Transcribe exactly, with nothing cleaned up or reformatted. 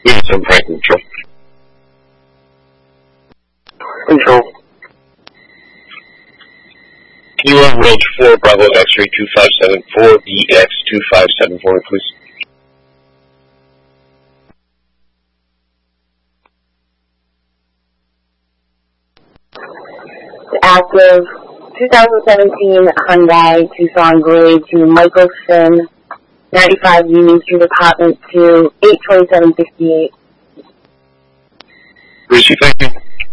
Yes, I'm Franklin Control. Control. Can you run range four, Bravo X-ray two five seven four, E X two five seven four, please? Active twenty seventeen Hyundai Tucson Gray to Michael Finn, ninety-five Union Street, Apartment two, eight twenty-seven sixty-eight. Receive, thank you.